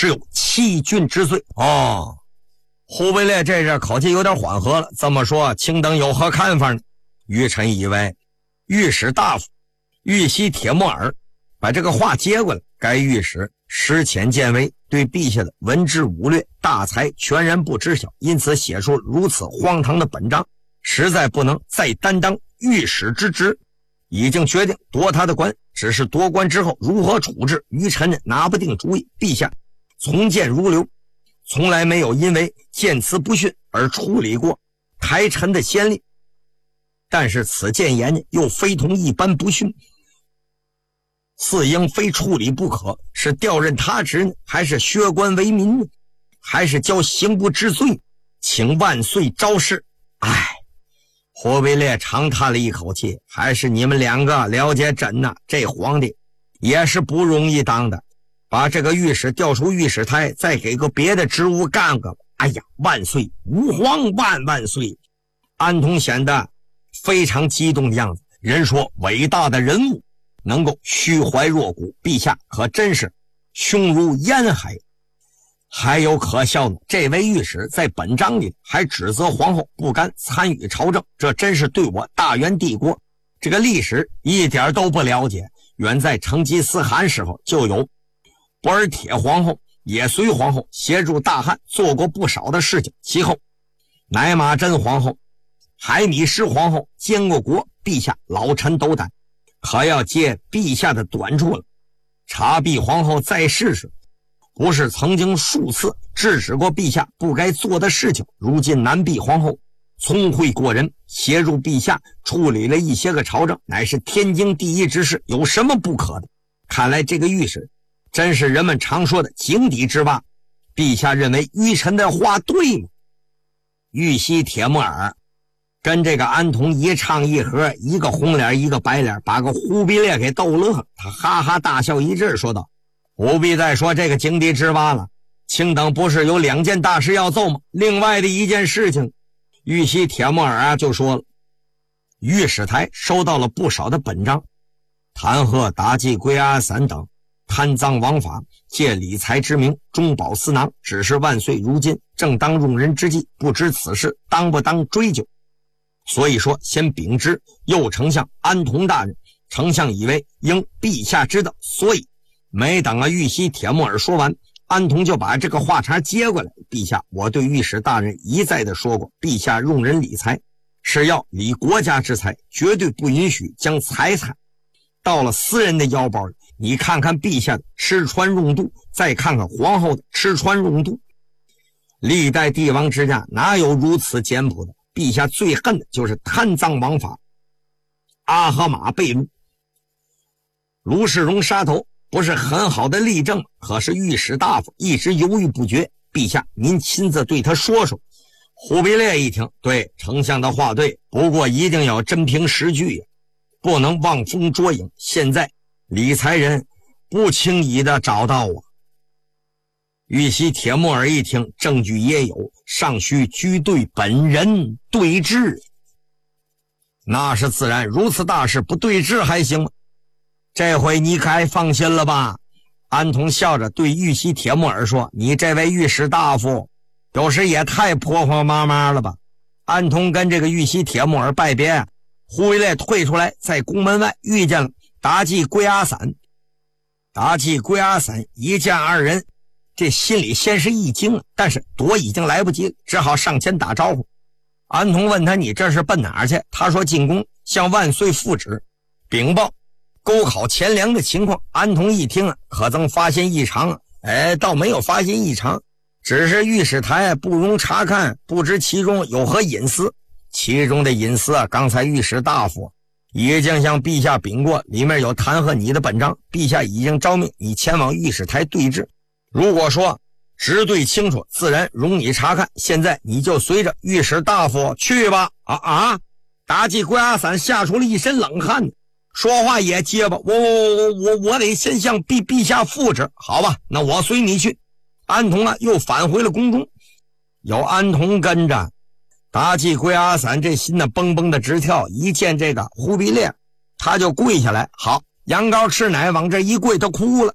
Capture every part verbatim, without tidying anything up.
是有欺君之罪。哦，忽必烈这阵口气有点缓和了，这么说卿等有何看法呢？于臣以为御史大夫玉溪铁木儿把这个话接过来，该御史识浅见微，对陛下的文治武略大才全然不知晓，因此写出如此荒唐的本章，实在不能再担当御史之职，已经决定夺他的官，只是夺官之后如何处置，于臣拿不定主意。陛下从谏如流，从来没有因为谏词不逊而处理过台臣的先例，但是此谏言又非同一般不逊，似应非处理不可，是调任他职呢，还是削官为民呢，还是交刑部治罪，请万岁昭示。唉，忽必烈长叹了一口气，还是你们两个了解朕呐，这皇帝也是不容易当的，把这个御史调出御史台，再给个别的职务干个。哎呀，万岁，吾皇万万岁！安统显得非常激动的样子。人说伟大的人物能够虚怀若谷，陛下可真是胸如烟海。还有可笑呢，这位御史在本章里还指责皇后不敢参与朝政，这真是对我大元帝国这个历史一点都不了解。远在成吉思汗时候就有博尔铁皇后、也随皇后协助大汉做过不少的事情，其后乃玛真皇后、海米什皇后监过国，陛下老臣斗胆，可要借陛下的短处了。察必皇后在世时不是曾经数次制止过陛下不该做的事情，如今南陛皇后聪慧过人，协助陛下处理了一些个朝政，乃是天经地义之事，有什么不可的？看来这个御史真是人们常说的井底之蛙。陛下认为愚臣的话对吗？玉溪铁木儿跟这个安统一唱一和，一个红脸一个白脸，把个忽必烈给逗乐了。他哈哈大笑一阵，说道：不必再说这个井底之蛙了，卿等不是有两件大事要奏吗？另外的一件事情，玉溪铁木儿啊就说了，御史台收到了不少的本章，弹劾妲己、龟阿散等贪赃枉法，借理财之名中饱私囊，只是万岁如今正当用人之际，不知此事当不当追究，所以说先禀知右丞相安统大人，丞相以为应陛下知道，所以没等啊玉溪铁木儿说完，安统就把这个话茬接过来。陛下，我对御史大人一再的说过，陛下用人理财是要理国家之财，绝对不允许将财产到了私人的腰包里。你看看陛下的吃穿用度，再看看皇后的吃穿用度，历代帝王之家哪有如此简朴的？陛下最恨的就是贪赃枉法，阿合马被戮，卢世荣杀头，不是很好的例证，可是御史大夫一直犹豫不决。陛下您亲自对他说说。忽必烈一听，对，丞相的话对，不过一定要真凭实据呀，不能望风捉影，现在理财人不轻易的找到我。玉溪铁木儿一听，证据也有，尚需拘对本人对质。那是自然，如此大事不对质还行吗？这回你该放心了吧？安统笑着对玉溪铁木儿说，你这位御史大夫有时也太婆婆妈妈了吧。安统跟这个玉溪铁木儿拜别，忽必烈退出来，在宫门外遇见了妲己、龟阿散。妲己、龟阿散一见二人，这心里先是一惊，但是躲已经来不及了，只好上前打招呼。安统问他，你这是奔哪儿去？他说进宫向万岁复旨禀报勾考钱粮的情况。安统一听啊，可曾发现异常啊？哎，倒没有发现异常，只是御史台不容查看，不知其中有何隐私。其中的隐私啊，刚才御史大夫已经向陛下禀过，里面有弹劾你的本章，陛下已经诏命你前往御史台对质。如果说直对清楚，自然容你查看，现在你就随着御史大夫去吧。啊啊！妲己、龟阿散吓出了一身冷汗，说话也结巴，我我我我我得先向陛陛下复旨。好吧，那我随你去。安统啊，又返回了宫中，有安统跟着，妲己、龟阿散这心呢蹦蹦的直跳，一见这个忽必烈，他就跪下来，好，羊羔吃奶往这一跪，他哭了。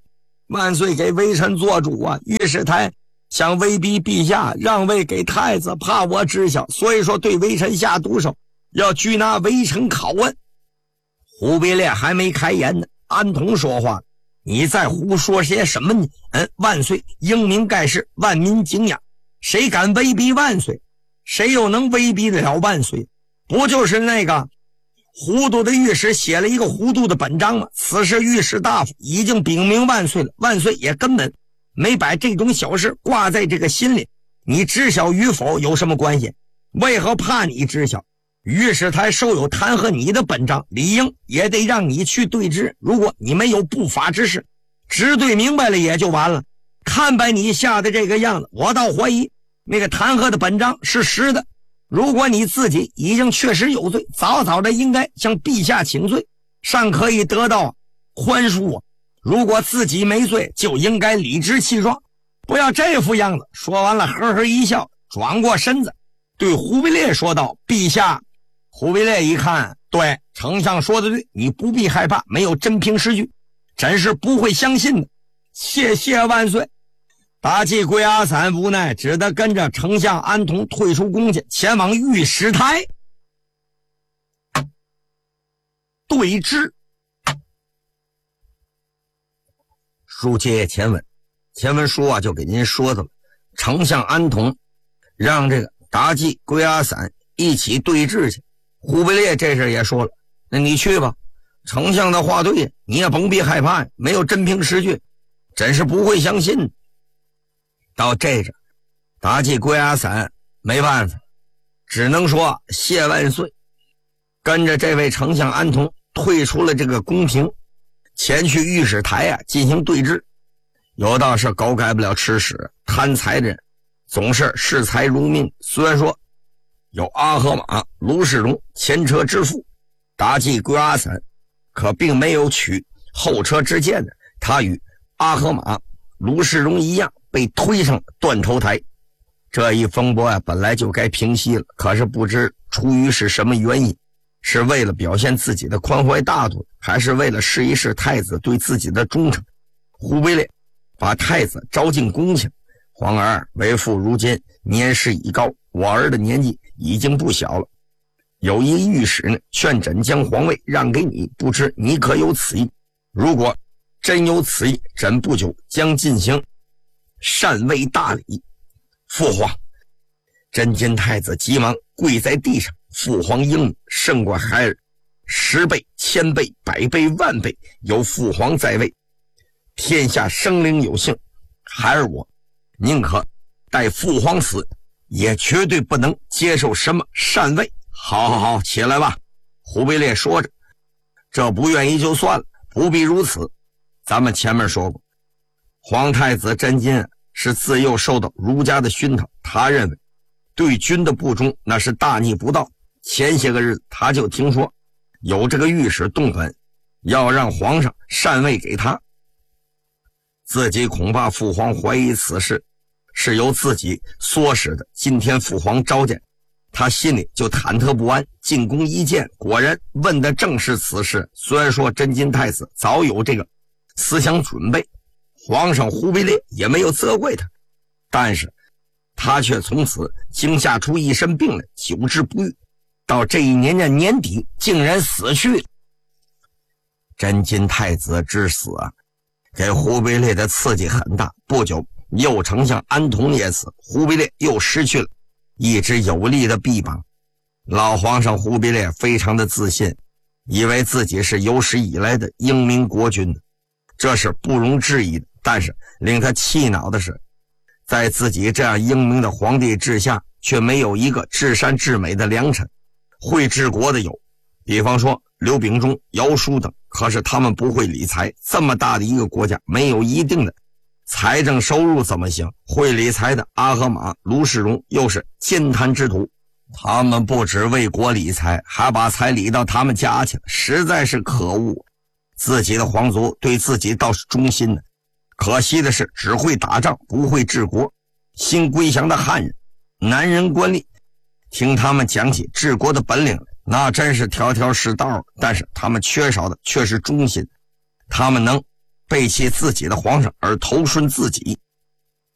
万岁给微臣做主啊！御史台想威逼陛下让位给太子，怕我知晓，所以说对微臣下毒手，要拘拿微臣拷问。忽必烈还没开言呢，安童说话：你在胡说些什么呢？嗯，万岁英明盖世，万民敬仰，谁敢威逼万岁？谁又能威逼得了万岁？不就是那个糊涂的御史写了一个糊涂的本章吗？此时御史大夫已经禀明万岁了，万岁也根本没把这种小事挂在这个心里，你知晓与否有什么关系？为何怕你知晓？御史台收有弹劾你的本章，理应也得让你去对质。如果你没有不法之事，直对明白了也就完了。看把你吓得这个样子，我倒怀疑那个弹劾的本章是实的。如果你自己已经确实有罪，早早的应该向陛下请罪，尚可以得到宽恕啊。如果自己没罪，就应该理直气壮，不要这副样子。说完了，呵呵一笑，转过身子对忽必烈说道：陛下。忽必烈一看，对，丞相说的对，你不必害怕，没有真凭实据，真是不会相信的。谢谢万岁。妲己归阿散无奈，只得跟着丞相安童退出宫去，前往御史台对质。书接前文，前文书啊就给您说的了，丞相安童让这个妲己归阿散一起对质去。忽必烈这事也说了，那你去吧，丞相的话对，你也甭必害怕，没有真凭实据，真是不会相信。到这着，妲己归阿散没办法，只能说谢万岁，跟着这位丞相安童退出了这个宫廷，前去御史台啊进行对质。有道是狗改不了吃屎，贪财的人总是视财如命。虽然说有阿合马、卢世荣前车之父，妲己归阿散，可并没有取后车之鉴的，他与阿合马、卢世荣一样被推上断头台。这一风波啊本来就该平息了，可是不知出于是什么原因，是为了表现自己的宽怀大度，还是为了试一试太子对自己的忠诚，忽必烈把太子招进宫去。皇儿，为父如今年事已高，我儿的年纪已经不小了，有一御史呢劝朕将皇位让给你，不知你可有此意？如果真有此意，朕不久将进行禅位大礼。父皇！真金太子急忙跪在地上，父皇英明，胜过孩儿十倍、千倍、百倍、万倍，有父皇在位，天下生灵有幸，孩儿我宁可待父皇死，也绝对不能接受什么禅位。好好好，起来吧。忽必烈说着，这不愿意就算了，不必如此。咱们前面说过，皇太子真金是自幼受到儒家的熏陶，他认为对君的不忠那是大逆不道。前些个日子他就听说有这个御史动狠，要让皇上禅位给他，自己恐怕父皇怀疑此事是由自己唆使的。今天父皇召见，他心里就忐忑不安。进宫一见，果然问的正是此事。虽然说真金太子早有这个思想准备，皇上忽必烈也没有责怪他，但是他却从此惊吓出一身病来，久治不愈，到这一年的年底竟然死去了。真金太子之死啊，给忽必烈的刺激很大。不久，右丞相安童也死，忽必烈又失去了一支有力的臂膀。老皇上忽必烈非常的自信，以为自己是有史以来的英明国君，这是不容置疑的。但是令他气恼的是，在自己这样英明的皇帝之下，却没有一个至善至美的良臣。会治国的有，比方说刘秉忠、姚枢等，可是他们不会理财。这么大的一个国家，没有一定的财政收入怎么行？会理财的阿合马、卢世荣又是奸贪之徒，他们不只为国理财，还把财理到他们家去了，实在是可恶。自己的皇族对自己倒是忠心的，可惜的是只会打仗不会治国。新归降的汉人男人官吏，听他们讲起治国的本领，那真是条条是道，但是他们缺少的却是忠心。他们能背弃自己的皇上而投顺自己，